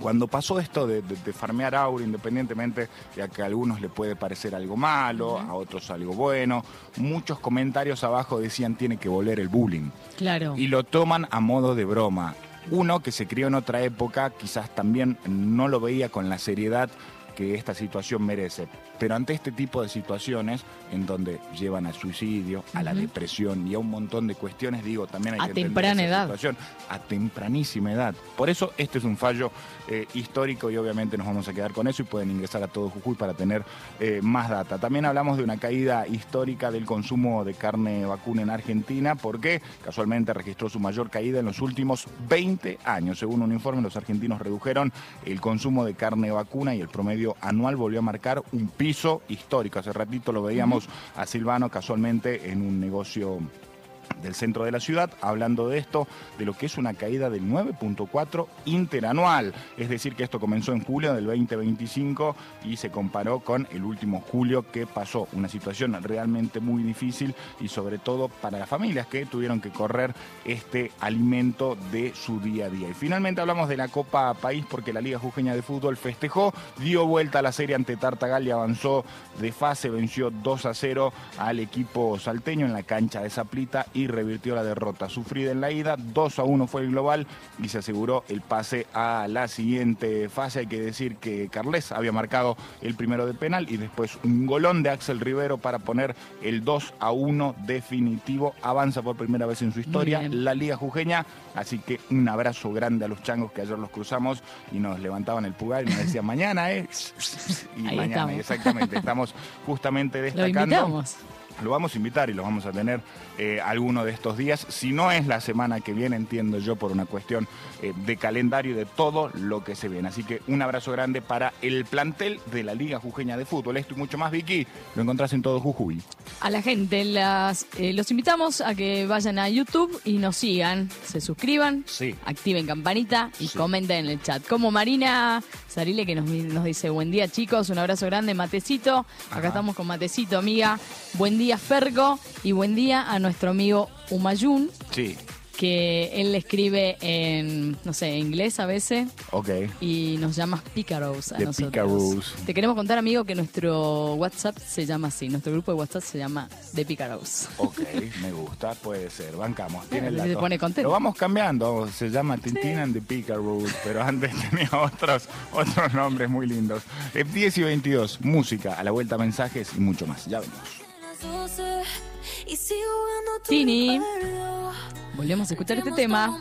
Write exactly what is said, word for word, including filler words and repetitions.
Cuando pasó esto de, de, de farmear aura, independientemente de que a algunos le puede parecer algo malo, uh-huh. a otros algo bueno, muchos comentarios abajo decían tiene que volver el bullying. Claro. Y lo toman a modo de broma. Uno que se crió en otra época quizás también no lo veía con la seriedad que esta situación merece. Pero ante este tipo de situaciones, en donde llevan al suicidio, a la uh-huh. depresión y a un montón de cuestiones, digo, también hay a que temprana entender esa edad. situación a tempranísima edad. Por eso este es un fallo eh, histórico y obviamente nos vamos a quedar con eso y pueden ingresar a Todo Jujuy para tener eh, más data. También hablamos de una caída histórica del consumo de carne vacuna en Argentina, porque casualmente registró su mayor caída en los últimos veinte años. Según un informe, los argentinos redujeron el consumo de carne vacuna y el promedio anual volvió a marcar un pico histórico. Hace ratito lo veíamos uh-huh. a Silvano casualmente en un negocio del centro de la ciudad, hablando de esto, de lo que es una caída del nueve punto cuatro interanual. Es decir, que esto comenzó en julio del veinte veinticinco y se comparó con el último julio que pasó. Una situación realmente muy difícil y sobre todo para las familias que tuvieron que correr este alimento de su día a día. Y finalmente hablamos de la Copa País porque la Liga Jujeña de Fútbol festejó, dio vuelta a la serie ante Tartagal y avanzó de fase, venció dos a cero al equipo salteño en la cancha de Saprissa y revirtió la derrota sufrida en la ida. dos a uno fue el global y se aseguró el pase a la siguiente fase. Hay que decir que Carles había marcado el primero de penal y después un golón de Axel Rivero para poner el dos a uno definitivo. Avanza por primera vez en su historia la Liga Jujeña, así que un abrazo grande a los changos que ayer los cruzamos y nos levantaban el pulgar y nos decían mañana, ¿eh? Y ahí mañana, estamos. Exactamente, estamos justamente destacando. Lo invitamos. Lo vamos a invitar y los vamos a tener eh, alguno de estos días. Si no es la semana que viene, entiendo yo, por una cuestión eh, de calendario y de todo lo que se viene. Así que un abrazo grande para el plantel de la Liga Jujeña de Fútbol. Esto y mucho más, Vicky, lo encontrás en Todo Jujuy. A la gente las, eh, los invitamos a que vayan a YouTube y nos sigan, se suscriban, sí. activen campanita y sí. comenten en el chat. Como Marina Sarile que nos, nos dice, buen día chicos, un abrazo grande, Matecito. Acá Ajá. estamos con Matecito, amiga. Buen día Fergo y buen día a nuestro amigo Humayun. Sí. Que él le escribe en, no sé, en inglés a veces. Ok. Y nos llama Picaros a The nosotros. Picaros. Te queremos contar, amigo, que nuestro WhatsApp se llama así. Nuestro grupo de WhatsApp se llama The Picaros. Ok, me gusta, puede ser. Bancamos. Tiene Bueno, el se pone contento. Lo vamos cambiando. Se llama Tintín sí. and The Picaros, pero antes tenía otros, otros nombres muy lindos. diez y veintidós, música, a la vuelta mensajes y mucho más. Ya vemos. Tini, volvemos a escuchar este tema.